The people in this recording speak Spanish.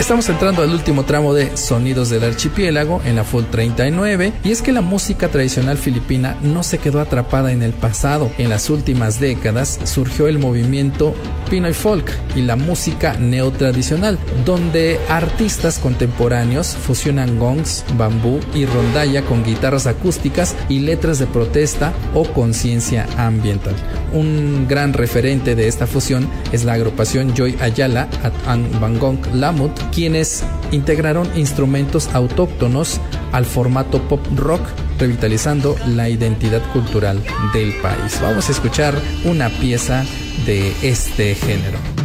Estamos entrando al último tramo de Sonidos del Archipiélago en la Full 39, y es que la música tradicional filipina no se quedó atrapada en el pasado. En las últimas décadas surgió el movimiento Pinoy Folk y la música neotradicional, donde artistas contemporáneos fusionan gongs, bambú y rondalla con guitarras acústicas y letras de protesta o conciencia ambiental. Un gran referente de esta fusión es la agrupación Joy Ayala at Bangong Lamut, quienes integraron instrumentos autóctonos al formato pop rock, revitalizando la identidad cultural del país. Vamos a escuchar una pieza de este género.